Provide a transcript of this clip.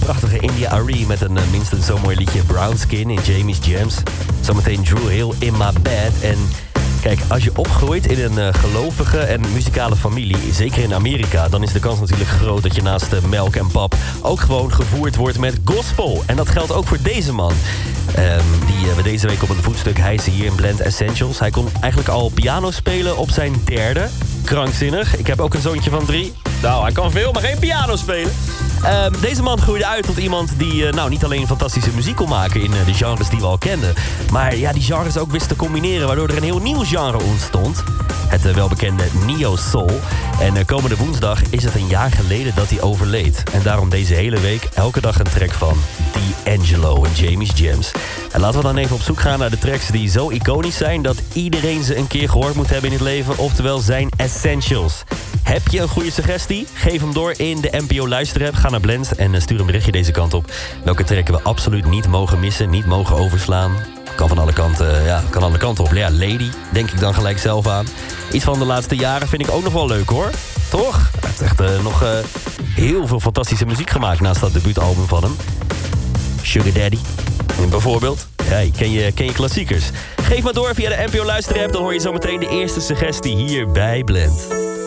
prachtige India Arie met een minstens zo mooi liedje Brown Skin in Jamie's Jams. Zometeen Drew Hill in My Bed. En kijk, als je opgroeit in een gelovige en muzikale familie, zeker in Amerika, dan is de kans natuurlijk groot dat je naast de melk en pap ook gewoon gevoerd wordt met gospel. En dat geldt ook voor deze man. Die we deze week op een voetstuk hijsen hier in Blend Essentials. Hij kon eigenlijk al piano spelen op zijn derde. Krankzinnig. Ik heb ook een zoontje van 3. Nou, hij kan veel, maar geen piano spelen. Deze man groeide uit tot iemand die niet alleen fantastische muziek kon maken in de genres die we al kenden, maar ja, die genres ook wist te combineren, waardoor er een heel nieuw genre ontstond. Het welbekende neo-soul. En komende woensdag is het een jaar geleden dat hij overleed. En daarom deze hele week elke dag een track van D'Angelo en Jamie's Jams. En laten we dan even op zoek gaan naar de tracks die zo iconisch zijn dat iedereen ze een keer gehoord moet hebben in het leven. Oftewel zijn essentials. Heb je een goede suggestie? Geef hem door in de NPO Luisterapp. Ga naar Blend en stuur een berichtje deze kant op. Welke tracken we absoluut niet mogen missen, niet mogen overslaan. Kan van alle kanten, kan alle kanten op. Ja, Lady, denk ik dan gelijk zelf aan. Iets van de laatste jaren vind ik ook nog wel leuk, hoor. Toch? Hij heeft echt nog heel veel fantastische muziek gemaakt naast dat debuutalbum van hem. Sugar Daddy, bijvoorbeeld. Ja, ken je klassiekers. Geef maar door via de NPO Luisterapp, dan hoor je zometeen de eerste suggestie hier bij Blend.